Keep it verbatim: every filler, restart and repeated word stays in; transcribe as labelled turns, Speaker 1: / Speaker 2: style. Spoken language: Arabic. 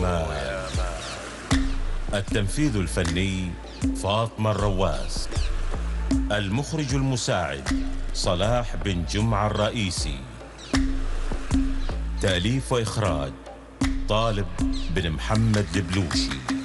Speaker 1: مان. التنفيذ الفني فاطمة الرواس. المخرج المساعد صلاح بن جمعة الرئيسي. تأليف وإخراج طالب بن محمد البلوشي.